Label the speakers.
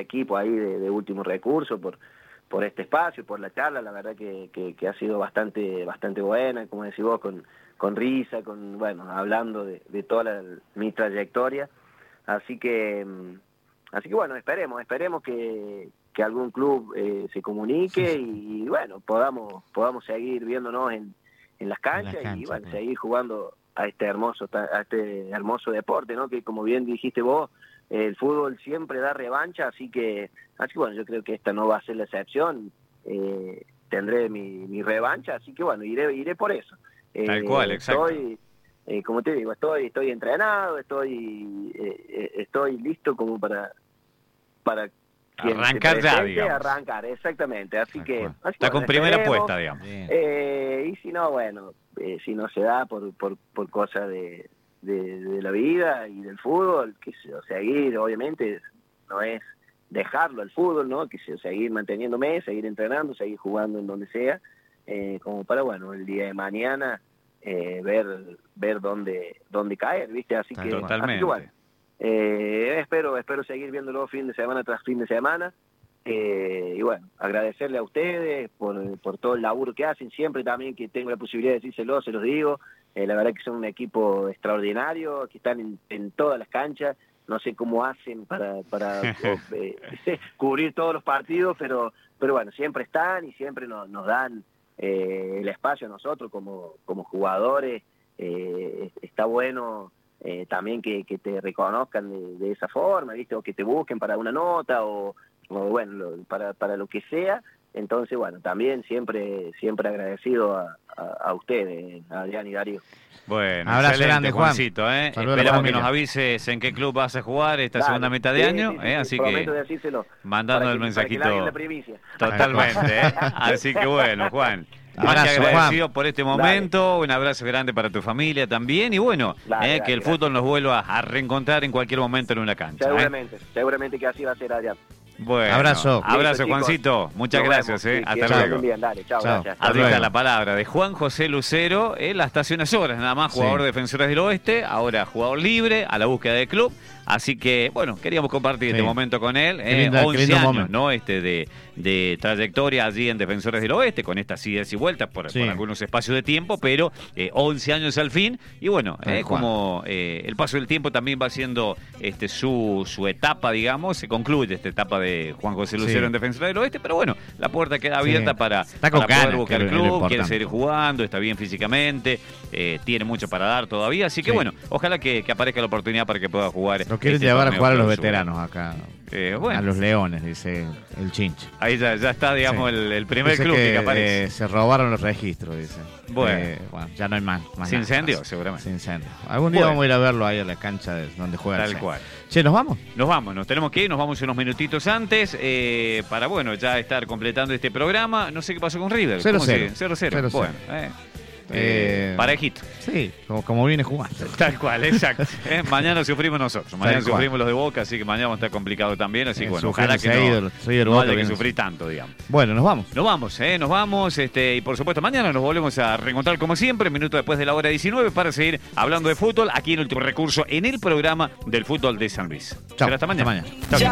Speaker 1: equipo ahí de último recurso por este espacio, por la charla. La verdad que ha sido bastante buena, como decís vos, con risa, hablando de toda mi trayectoria. Así que bueno, esperemos que algún club se comunique y bueno, podamos seguir viéndonos en las canchas y bueno, claro, seguir jugando a este hermoso deporte, ¿no? Que como bien dijiste vos, el fútbol siempre da revancha, así que bueno, yo creo que esta no va a ser la excepción. Tendré mi revancha, así que bueno, iré por eso.
Speaker 2: Tal cual, exacto.
Speaker 1: Como te digo, estoy entrenado, estoy listo como para
Speaker 2: arrancar ya, digamos.
Speaker 1: Arrancar, exactamente. Así que
Speaker 2: está con primera apuesta, digamos.
Speaker 1: Y si no, bueno, si no se da por cosas de la vida y del fútbol, que seguir, obviamente, no es dejarlo al fútbol, ¿no? Que seguir manteniéndome, seguir entrenando, seguir jugando en donde sea, como para, bueno, el día de mañana ver dónde caer, ¿viste? Así que bueno, espero seguir viéndolo fin de semana tras fin de semana, y bueno, agradecerle a ustedes por todo el laburo que hacen, siempre también que tengo la posibilidad de decírselo, se los digo. La verdad que son un equipo extraordinario, que están en todas las canchas. No sé cómo hacen para cubrir todos los partidos, pero bueno, siempre están y siempre nos dan el espacio a nosotros como jugadores. Está bueno también que te reconozcan de esa forma, ¿viste? O que te busquen para una nota o bueno, para lo que sea. Entonces, bueno, también siempre agradecido a ustedes, a Adrián y Darío.
Speaker 2: Bueno,
Speaker 3: abrazo grande,
Speaker 2: Juancito, esperamos que nos avises en qué club vas a jugar esta segunda mitad de año, así que mandando el mensajito. Totalmente, así que bueno, Juan. Más que agradecido por este momento, un abrazo grande para tu familia también y bueno, que el fútbol nos vuelva a reencontrar en cualquier momento en una cancha.
Speaker 1: Seguramente que así va a ser, Adrián.
Speaker 2: Bueno,
Speaker 3: abrazo,
Speaker 2: Juancito. Muchas gracias. Hasta luego.
Speaker 1: Gracias.
Speaker 2: Ahí está la palabra de Juan José Lucero, hasta hace unas horas nada más, jugador de Defensores del Oeste, ahora jugador libre, a la búsqueda del club. Así que, bueno, queríamos compartir este momento con él. 11 años, ¿no? De trayectoria allí en Defensores del Oeste, con estas idas y vueltas por algunos espacios de tiempo, pero 11 años al fin. Y bueno, como el paso del tiempo también va siendo su etapa, digamos, se concluye esta etapa de Juan José Lucero en Defensores del Oeste, pero bueno, la puerta queda abierta para poder buscar el club, quiere seguir jugando, está bien físicamente, tiene mucho para dar todavía, así que bueno, ojalá que aparezca la oportunidad para que pueda jugar.
Speaker 3: Lo quieren llevar a jugar a los veteranos acá.
Speaker 2: Bueno.
Speaker 3: A los Leones, dice el Chinche.
Speaker 2: Ahí ya está, digamos, el primer club que aparece.
Speaker 3: Se robaron los registros, dice.
Speaker 2: Bueno,
Speaker 3: ya no hay más
Speaker 2: se incendió, seguramente.
Speaker 3: Se incendió. Algún día vamos a ir a verlo ahí a la cancha donde juega.
Speaker 2: Tal cual.
Speaker 3: Che, ¿nos vamos?
Speaker 2: Nos tenemos que ir, nos vamos unos minutitos antes para, bueno, ya estar completando este programa. No sé qué pasó con River.
Speaker 3: 0-0.
Speaker 2: Bueno, parejito.
Speaker 3: Sí, como viene jugando.
Speaker 2: Tal cual, exacto. Mañana sufrimos nosotros. Mañana sufrimos los de Boca, así que mañana va a estar complicado también. Así que bueno, ojalá que no haya que sufrir tanto, digamos.
Speaker 3: Bueno, nos vamos.
Speaker 2: Nos vamos. Y por supuesto, mañana nos volvemos a reencontrar como siempre, minuto después de la hora 19, para seguir hablando de fútbol aquí en Último Recurso, en el programa del fútbol de San Luis.
Speaker 3: Chao.
Speaker 2: Hasta mañana.
Speaker 3: Chao.